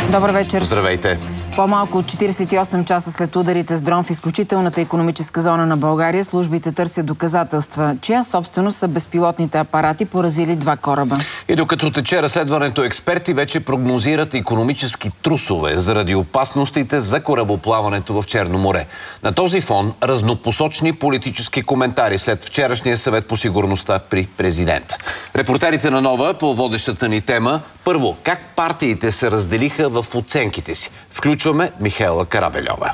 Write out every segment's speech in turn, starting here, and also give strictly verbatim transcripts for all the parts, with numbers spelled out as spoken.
Добър вечер. Здравейте. По-малко от четиридесет и осем часа след ударите с дрон в изключителната икономическа зона на България, службите търсят доказателства, чия собственост са безпилотните апарати, поразили два кораба. И докато тече разследването, експерти вече прогнозират икономически трусове заради опасностите за корабоплаването в Черно море. На този фон разнопосочни политически коментари след вчерашния съвет по сигурността при президента. Репортерите на Нова по водещата ни тема: първо, как партиите се разделиха в оценките си. Включваме Михаела Карабельова.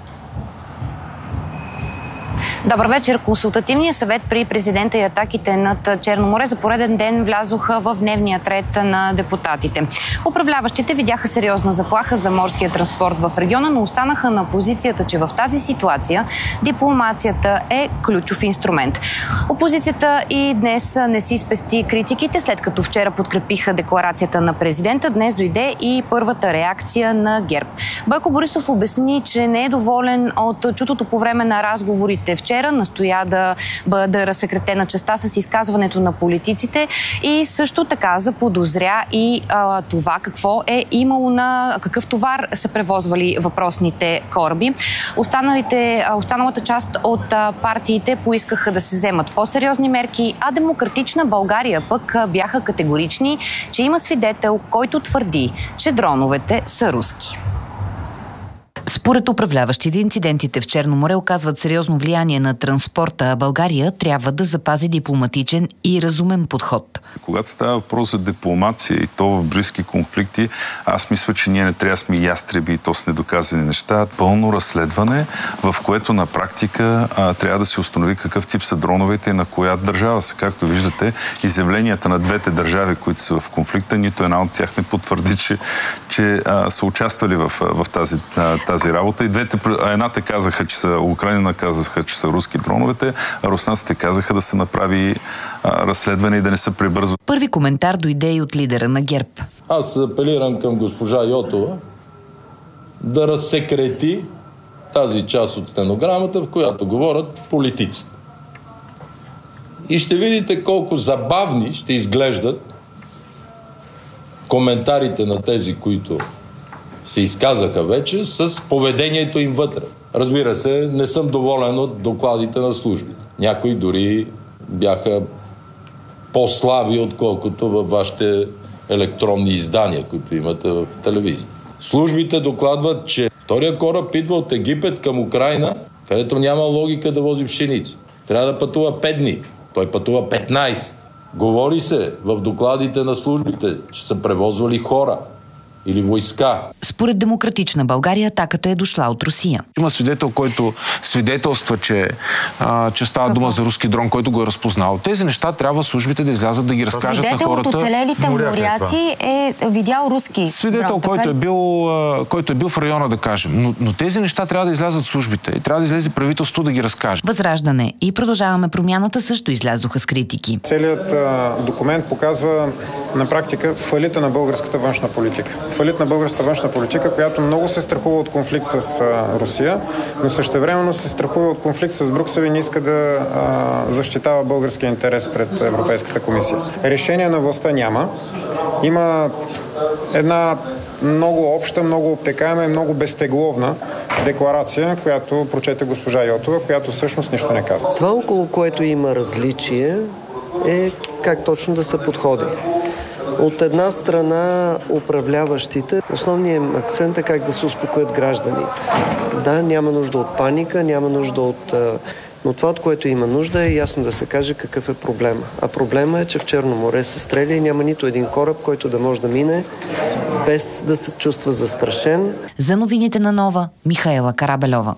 Добър вечер. Консултативният съвет при президента и атаките над Черно море за пореден ден влязоха в дневния ред на депутатите. Управляващите видяха сериозна заплаха за морския транспорт в региона, но останаха на позицията, че в тази ситуация дипломацията е ключов инструмент. Опозицията и днес не си спести критиките, след като вчера подкрепиха декларацията на президента. Днес дойде и първата реакция на ГЕРБ. Бойко Борисов обясни, че не е доволен от чутото по време на разговорите вчера. Вчера настоя да бъде разсекретена частта с изказването на политиците и също така заподозря и а, това какво е имало, на какъв товар са превозвали въпросните кораби. Останалите, останалата част от а, партиите поискаха да се вземат по-сериозни мерки, а Демократична България пък бяха категорични, че има свидетел, който твърди, че дроновете са руски. Според управляващите, инцидентите в Черно море оказват сериозно влияние на транспорта, а България трябва да запази дипломатичен и разумен подход. Когато става въпрос за дипломация и то в близки конфликти, аз мисля, че ние не трябва да сме ястреби и то с недоказани неща. Пълно разследване, в което на практика а, трябва да се установи какъв тип са дроновете и на коя държава са. Както виждате, изявленията на двете държави, които са в конфликта, нито една от тях не потвърди, че, че а, са участвали в, в тази, а, тази работа. И двете, едната казаха, че са, Украина казаха, че са руски дроновете, а руснаците казаха да се направи а, разследване и да не са прибързани. Първи коментар дойде и от лидера на ГЕРБ. Аз апелирам към госпожа Йотова да разсекрети тази част от стенограмата, в която говорят политиците. И ще видите колко забавни ще изглеждат коментарите на тези, които се изказаха вече, с поведението им вътре. Разбира се, не съм доволен от докладите на службите. Някои дори бяха по-слаби, отколкото във вашите електронни издания, които имате в телевизия. Службите докладват, че втория кораб идва от Египет към Украина, където няма логика да вози пшеница. Трябва да пътува пет дни. Той пътува петнайсет. Говори се в докладите на службите, че са превозвали хора или войска. Според Демократична България атаката е дошла от Русия. Има свидетел, който свидетелства, че, а, че става дума за руски дрон, който го е разпознал. Тези неща трябва службите да излязат да ги разкажат на хората. Свидетел от оцелелите моряци е видял руски Свидетел, дрон, който, е бил, а, който е бил в района, да кажем. Но, но тези неща трябва да излязат службите и трябва да излезе правителството да ги разкаже. Възраждане и Продължаваме промяната също излязоха с критики. Целият а, документ показва на практика фалита на българската външна политика. Фалит на българската външна политика, която много се страхува от конфликт с а, Русия, но същевременно се страхува от конфликт с Брюксел и не иска да а, защитава българския интерес пред Европейската комисия. Решение на властта няма. Има една много обща, много обтекаема и много безтегловна декларация, която прочете госпожа Йотова, която всъщност нищо не казва. Това, около което има различие, е как точно да се подходи. От една страна управляващите, основният акцент е как да се успокоят гражданите. Да, няма нужда от паника, няма нужда от... Но това, от което има нужда, е ясно да се каже какъв е проблема. А проблема е, че в Черно море се стреля и няма нито един кораб, който да може да мине без да се чувства застрашен. За новините на Нова, Михаела Карабельова.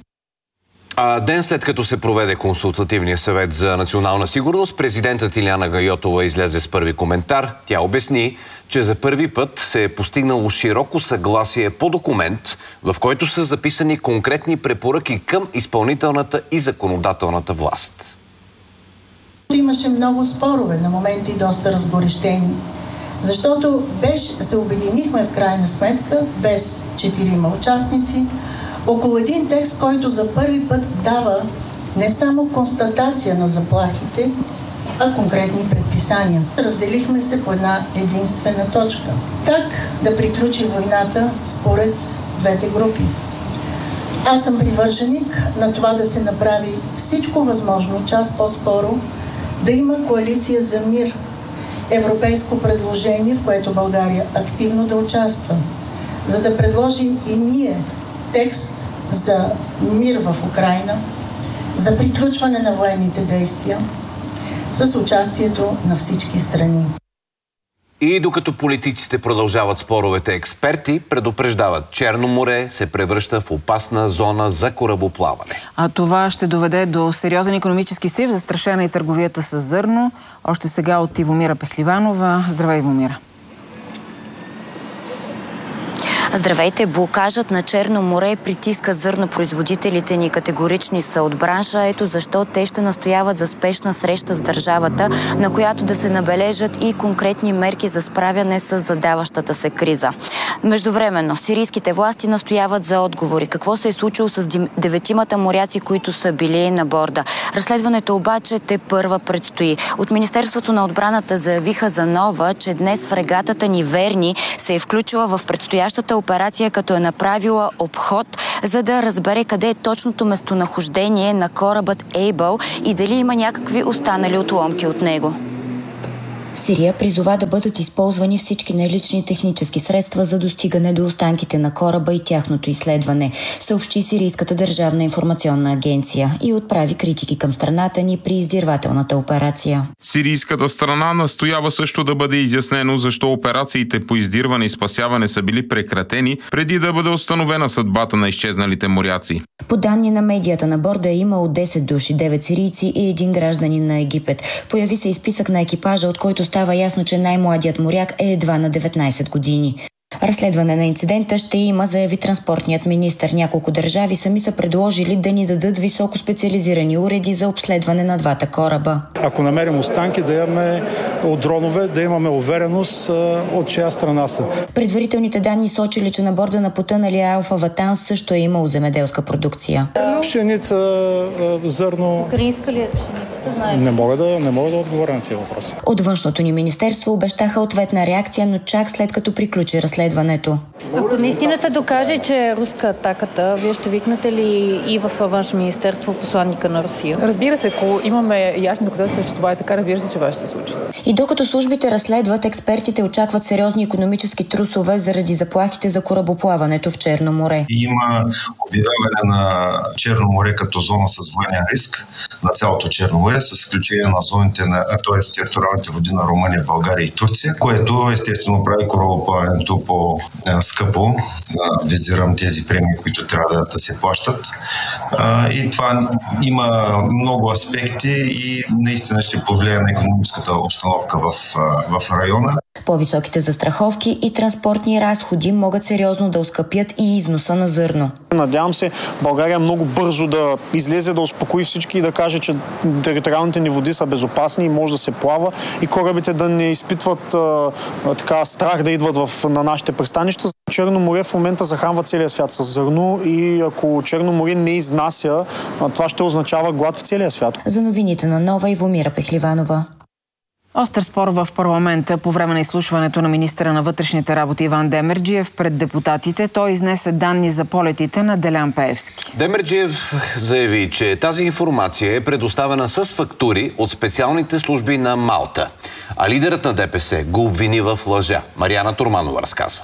А ден след като се проведе Консултативния съвет за национална сигурност, президентът Илияна Гайотова излезе с първи коментар. Тя обясни, че за първи път се е постигнало широко съгласие по документ, в който са записани конкретни препоръки към изпълнителната и законодателната власт. Имаше много спорове, на моменти доста разгорещени, защото беше, се обединихме в крайна сметка, без четирима участници, около един текст, който за първи път дава не само констатация на заплахите, а конкретни предписания. Разделихме се по една единствена точка. Как да приключи войната според двете групи? Аз съм привърженик на това да се направи всичко възможно, час по-скоро, да има коалиция за мир, европейско предложение, в което България активно да участва, за да предложим и ние текст за мир в Украйна, за приключване на военните действия с участието на всички страни. И докато политиците продължават споровете, експерти предупреждават, Черно море се превръща в опасна зона за корабоплаване. А това ще доведе до сериозен икономически срив, застрашена и търговията с зърно. Още сега от Ивомира Пехливанова. Здравей, Ивомира! Здравейте! Блокажът на Черно море притиска зърнопроизводителите ни, категорични са от бранша. Ето защо те ще настояват за спешна среща с държавата, на която да се набележат и конкретни мерки за справяне с задаващата се криза. Междувременно, сирийските власти настояват за отговори. Какво се е случило с деветимата моряци, които са били на борда? Разследването обаче те първа предстои. От Министерството на отбраната заявиха за нова, че днес фрегатата ни Верни се е включила в предстоящата операция, като е направила обход, за да разбере къде е точното местонахождение на корабът Ейбъл и дали има някакви останали отломки от него. Сирия призова да бъдат използвани всички налични технически средства за достигане до останките на кораба и тяхното изследване, съобщи Сирийската държавна информационна агенция и отправи критики към страната ни при издирвателната операция. Сирийската страна настоява също да бъде изяснено защо операциите по издирване и спасяване са били прекратени, преди да бъде установена съдбата на изчезналите моряци. По данни на медията на борда е имало десет души, девет сирийци и един гражданин на Египет. Появи се и списък на екипажа, от който става ясно, че най-младият моряк е едва на деветнайсет години. Разследване на инцидента ще има, заяви транспортният министър. Няколко държави сами са предложили да ни дадат високо специализирани уреди за обследване на двата кораба. Ако намерим останки, да имаме от дронове, да имаме увереност от чия страна са. Предварителните данни сочили, че на борда на потъналия Алфа Ватан също е имало земеделска продукция. Пшеница, зърно. Украинска ли е пшеницата? Знаете? Не мога да, не мога да отговоря на тези въпроси. От външното ни министерство обещаха ответна реакция, но чак след като приключи разследването. Ако наистина се докаже, че е руска атаката, вие ще викнете ли и в външно министерство посланника на Русия? Разбира се, ако имаме ясни доказателства, че това е така, разбира се, че това ще се случи. И докато службите разследват, експертите очакват сериозни икономически трусове заради заплахите за корабоплаването в Черно море. Има обявяване на Черно море като зона с военен риск на цялото Черно море, с изключение на зоните на т.е. териториалните води на Румъния, България и Турция, което естествено прави корабоплаването по-скъпо. Визирам тези премии, които трябва да, да се плащат. И това има много аспекти и наистина ще повлияе на икономическата обстановка в, в района. По-високите застраховки и транспортни разходи могат сериозно да оскъпят и износа на зърно. Надявам се България много бързо да излезе, да успокои всички и да каже, че териториалните ни води са безопасни и може да се плава и корабите да не изпитват а, така страх да идват в, на нашите пристанища. Черно море в момента захранва целия свят с зърно и ако Черно море не изнася, това ще означава глад в целия свят. За новините на Нова, Ивомира Пехливанова. Остър спор в парламента по време на изслушването на министъра на вътрешните работи Иван Демерджиев пред депутатите. Той изнесе данни за полетите на Делян Пеевски. Демерджиев заяви, че тази информация е предоставена с фактури от специалните служби на Малта. А лидерът на ДПС го обвини в лъжа. Мариана Турманова разказва.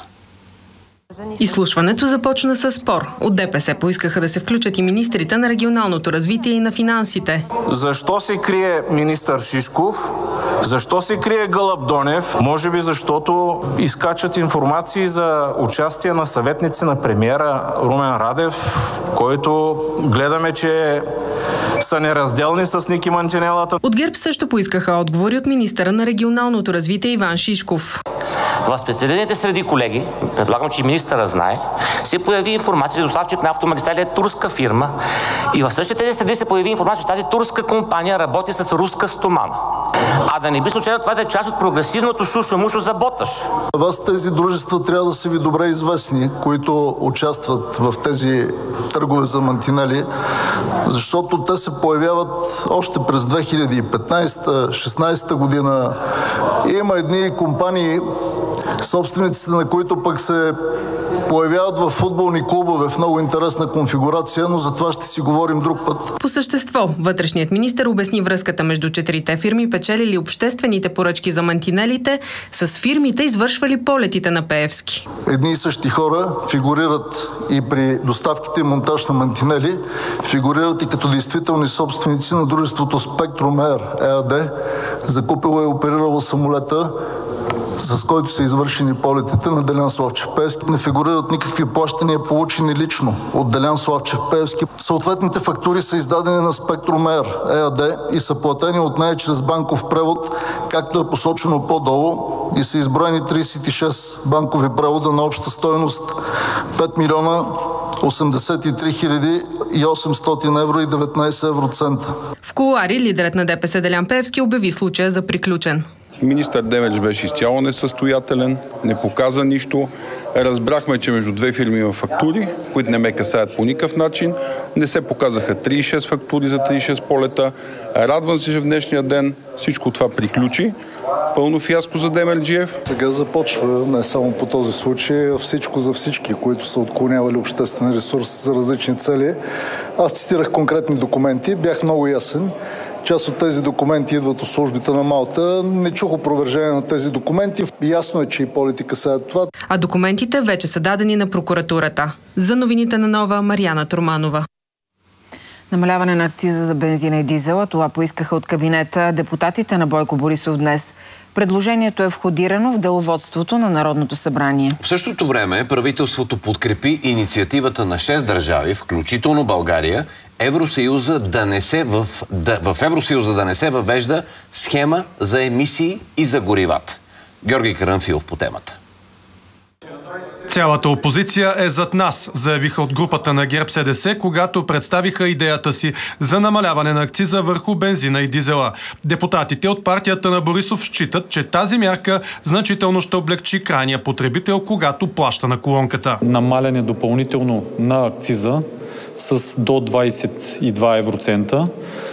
Изслушването започна със спор. От ДПС поискаха да се включат и министрите на регионалното развитие и на финансите. Защо се крие министър Шишков? Защо се крие Гълъб Донев? Може би защото изкачат информации за участие на съветници на премиера Румен Радев, който гледаме, че са неразделни с Ники Мантинелата. От ГЕРБ също поискаха отговори от министъра на регионалното развитие Иван Шишков. В специализираните среди, колеги, предлагам, че министъра знае, се появи информация, че доставчик на автомагистрали е турска фирма и в същите тези среди се появи информация, че тази турска компания работи с руска стомана. А да не би случайно това да е част от прогресивното шушо-мушо за боташ. На вас тези дружества трябва да са ви добре известни, които участват в тези търгове за мантинели, защото те се появяват още през две хиляди и петнадесета шестнадесета година. И има едни компании, собствениците на които пък се появяват в футболни клубове в много интересна конфигурация, но за това ще си говорим друг път. По същество, вътрешният министър обясни връзката между четирите фирми, печелили обществените поръчки за мантинелите, с фирмите, извършвали полетите на Пеевски. Едни и същи хора фигурират и при доставките и монтаж на мантинели, фигурират и като действителни собственици на дружеството Spectrum Air ЕАД, закупило и оперирало самолета, с който са извършени полетите на Делян Славчев Пеевски. Не фигурират никакви плащания, получени лично от Делян Славчев Пеевски. Съответните фактури са издадени на Spectrum Air ЕАД и са платени от нея чрез банков превод, както е посочено по-долу, и са изброени тридесет и шест банкови превода на обща стойност пет милиона осемдесет и три хиляди и осемстотин евро и деветнадесет евроцента. В кулуари лидерът на ДПС Делян Пеевски обяви случая за приключен. Министър Демец беше изцяло несъстоятелен, не показа нищо. Разбрахме, че между две фирми има фактури, които не ме касаят по никакъв начин. Не се показаха тридесет и шест фактури за тридесет и шест полета. Радвам се, че в днешния ден всичко това приключи. Пълно фиаско за Демерджиев. Сега започва не само по този случай, а всичко за всички, които са отклонявали обществен ресурс за различни цели. Аз цитирах конкретни документи, бях много ясен. Част от тези документи идват от службите на Малта. Не чух опровержение на тези документи. Ясно е, че и политика са това. А документите вече са дадени на прокуратурата. За новините на Нова, Мариана Турманова. Намаляване на акциза за бензина и дизела. Това поискаха от кабинета депутатите на Бойко Борисов днес. Предложението е входирано в деловодството на Народното събрание. В същото време правителството подкрепи инициативата на шест държави, включително България, Евросъюза да не се в, да, в Евросъюза да не се въвежда схема за емисии и за горивата. Георги Карамфилов по темата. Цялата опозиция е зад нас, заявиха от групата на ГЕРБ СДС, когато представиха идеята си за намаляване на акциза върху бензина и дизела. Депутатите от партията на Борисов считат, че тази мярка значително ще облегчи крайния потребител, когато плаща на колонката. Намаляне допълнително на акциза с до двадесет и два евроцента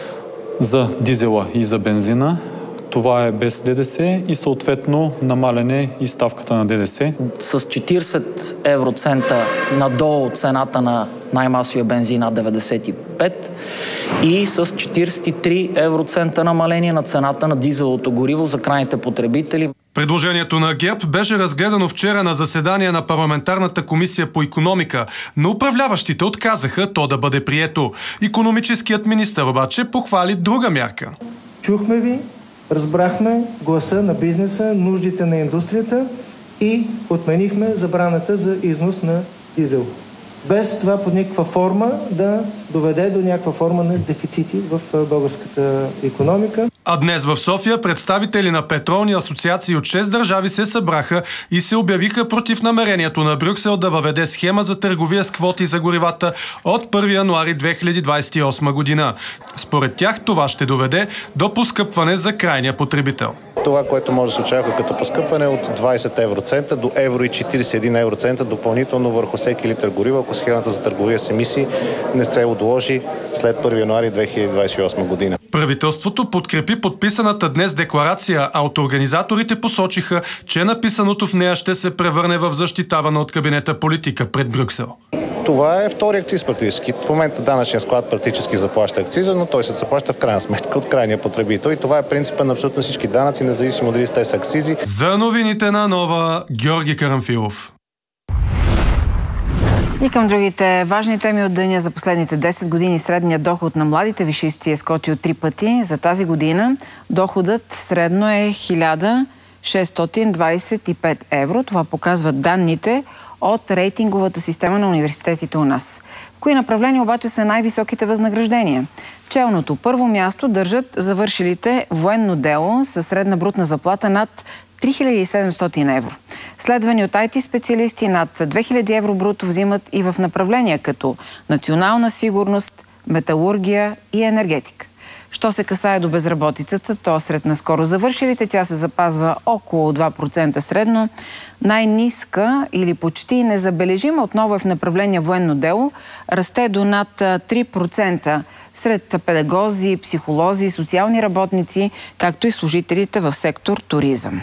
за дизела и за бензина. Това е без ДДС и съответно намаляне и ставката на ДДС. С четиридесет евроцента надолу цената на най-масовия бензин над деветдесет и пет и с четиридесет и три евроцента намаление на цената на дизеловото гориво за крайните потребители. Предложението на ГЕРБ беше разгледано вчера на заседание на парламентарната комисия по икономика, но управляващите отказаха то да бъде прието. Икономическият министър обаче похвали друга мярка. Чухме ви, разбрахме гласа на бизнеса, нуждите на индустрията и отменихме забраната за износ на дизел. Без това под никаква форма да доведе до някаква форма на дефицити в българската икономика. А днес в София представители на петролни асоциации от шест държави се събраха и се обявиха против намерението на Брюксел да въведе схема за търговия с квоти за горивата от първи януари две хиляди двадесет и осма година. Според тях това ще доведе до поскъпване за крайния потребител. Това, което може да се очаква като поскъпване от двадесет евроцента до евро и четиридесет и един евроцента допълнително върху всеки литър гориво, ако схемата за търговия с емисии не се отложи след първи януари две хиляди двадесет и осма година. Правителството подкрепи подписаната днес декларация, а от организаторите посочиха, че написаното в нея ще се превърне в защитавана от кабинета политика пред Брюксел. Това е втори акциз практически. В момента данъчен склад практически заплаща акциза, но той се заплаща в крайна сметка от крайния потребител. И това е принципът на абсолютно всички данъци, независимо дали те са акцизи. За новините на Нова, Георги Карамфилов. И към другите важни теми от деня. За последните десет години средният доход на младите висшисти е скочил три пъти. За тази година доходът средно е хиляда шестстотин двадесет и пет евро. Това показват данните от рейтинговата система на университетите у нас. В кои направления обаче са най-високите възнаграждения? Челното първо място държат завършилите военно дело със средна брутна заплата над три хиляди и седемстотин евро. Следвани от ай ти специалисти над две хиляди евро бруто взимат и в направления като национална сигурност, металургия и енергетика. Що се касае до безработицата, то сред наскоро завършилите тя се запазва около два процента средно. Най-ниска или почти незабележима отново е в направление военно дело. Расте до над три процента сред педагози, психолози, социални работници, както и служителите в сектор туризъм.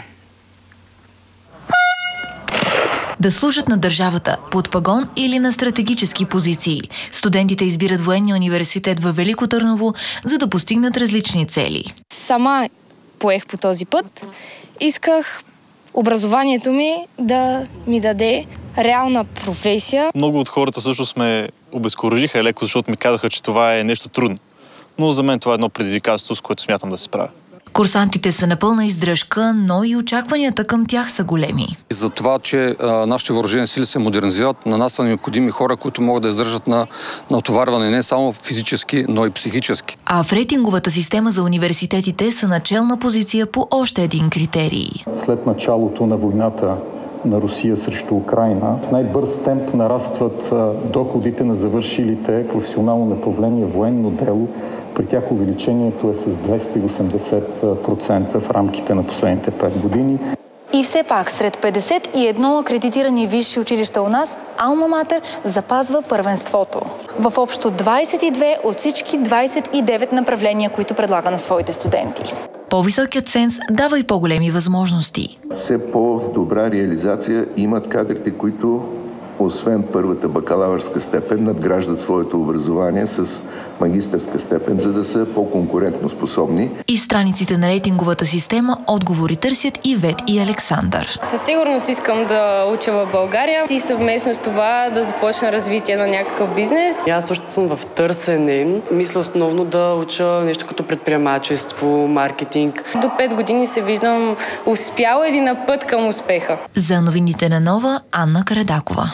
Да служат на държавата под пагон или на стратегически позиции. Студентите избират военния университет във Велико Търново, за да постигнат различни цели. Сама поех по този път. Исках образованието ми да ми даде реална професия. Много от хората всъщност ме обезкуражиха леко, защото ми казаха, че това е нещо трудно. Но за мен това е едно предизвикателство, с което смятам да се справя. Курсантите са на пълна издръжка, но и очакванията към тях са големи. За това, че а, нашите въоръжени сили се модернизират, на нас са необходими хора, които могат да издържат на натоварване не само физически, но и психически. А в рейтинговата система за университетите са начална позиция по още един критерий. След началото на войната на Русия срещу Украйна, с най-бърз темп нарастват а, доходите на завършилите професионално направление военно дело. При тях увеличението е с двеста и осемдесет процента в рамките на последните пет години. И все пак, сред петдесет и едно акредитирани висши училища у нас, Алма Матер запазва първенството. В общо двадесет и две от всички двадесет и девет направления, които предлага на своите студенти. По-високият ценз дава и по-големи възможности. Все по-добра реализация имат кадрите, които освен първата бакалавърска степен, надграждат своето образование с магистърска степен, за да са по-конкурентно способни. И страниците на рейтинговата система отговори търсят Ивет и Александър. Със сигурност искам да уча в България и съвместно с това да започна развитие на някакъв бизнес. Аз също съм в търсене. Мисля основно да уча нещо като предприемачество, маркетинг. До пет години се виждам успяла един път към успеха. За новините на Нова, Анна Карадакова.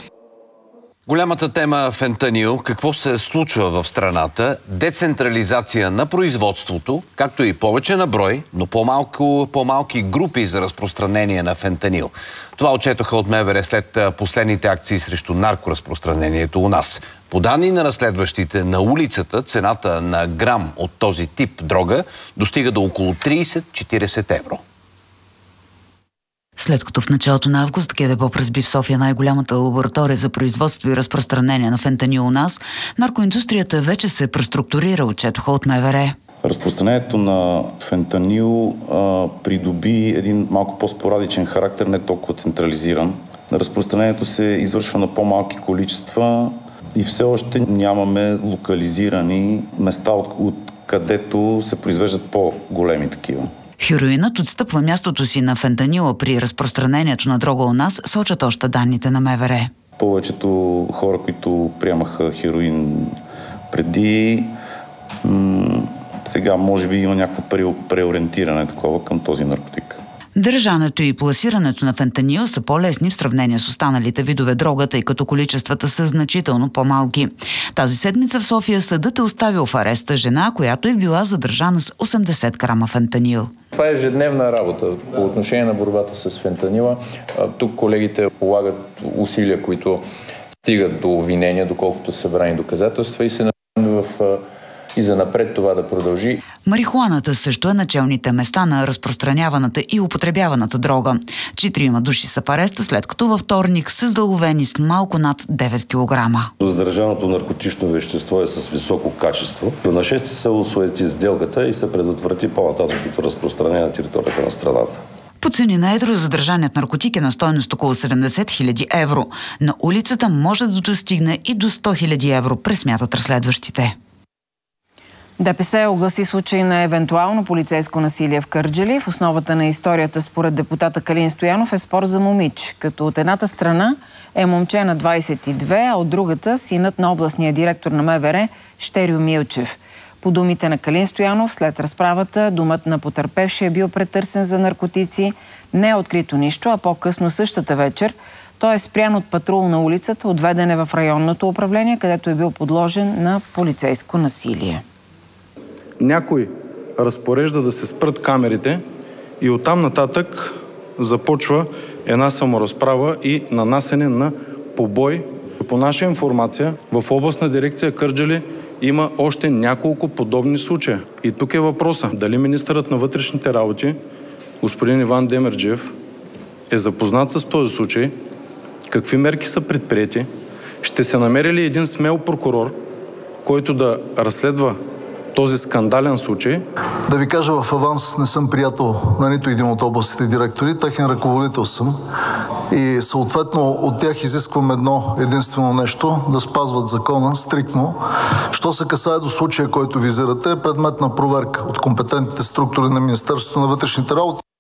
Голямата тема фентанил, какво се случва в страната, децентрализация на производството, както и повече на брой, но по-малко, по-малки групи за разпространение на фентанил. Това отчетоха от МВР след последните акции срещу наркоразпространението у нас. По данни на разследващите, на улицата цената на грам от този тип дрога достига до около тридесет до четиридесет евро. След като в началото на август ГДБОП разби в София най-голямата лаборатория за производство и разпространение на фентанил у нас, наркоиндустрията вече се преструктурира, отчетоха от МВР. Разпространението на фентанил а, придоби един малко по-спорадичен характер, не толкова централизиран. Разпространението се извършва на по-малки количества и все още нямаме локализирани места, от, от където се произвеждат по-големи такива. Хероинът отстъпва мястото си на фентанила при разпространението на дрога у нас, сочат още данните на МВР. Повечето хора, които приемаха хероин преди, м- сега може би има някакво преориентиране такова към този наркотик. Държането и пласирането на фентанил са по-лесни в сравнение с останалите видове дрога, тъй като количествата са значително по-малки. Тази седмица в София съдът е оставил в ареста жена, която е била задържана с осемдесет грама фентанил. Това е ежедневна работа по отношение на борбата с фентанила. Тук колегите полагат усилия, които стигат до обвинения, доколкото са събрани доказателства и се надяваме в и за напред това да продължи. Марихуаната също е началните места на разпространяваната и употребяваната дрога. Четирима души са в ареста, след като във вторник са заловени с малко над девет килограма. Задържаното наркотично вещество е с високо качество. На шести се усуети сделката и се предотврати по-нататъчното разпространение на територията на страната. По цени на едро задържаният наркотик е на стойност около седемдесет хиляди евро. На улицата може да достигне и до сто хиляди евро, пресмятат разследващите. ДПС огласи случай на евентуално полицейско насилие в Кърджали. В основата на историята, според депутата Калин Стоянов, е спор за момич, като от едната страна е момче на двадесет и две, а от другата синът на областния директор на МВР Щерьо Милчев. По думите на Калин Стоянов, след разправата, домът на потърпевшия е бил претърсен за наркотици. Не е открито нищо, а по-късно същата вечер той е спрян от патрул на улицата, отведен е в районното управление, където е бил подложен на полицейско насилие. Някой разпорежда да се спрат камерите и оттам нататък започва една саморазправа и нанасене на побой. По наша информация, в областна дирекция Кърджали има още няколко подобни случая. И тук е въпроса. Дали министърът на вътрешните работи, господин Иван Демерджиев, е запознат с този случай, какви мерки са предприети, ще се намери ли един смел прокурор, който да разследва този скандален случай? Да ви кажа в аванс, не съм приятел на нито един от областните директори, техен ръководител съм и съответно от тях изисквам едно единствено нещо, да спазват закона стриктно. Що се касае до случая, който визирате, е предмет на проверка от компетентните структури на Министерството на вътрешните работи.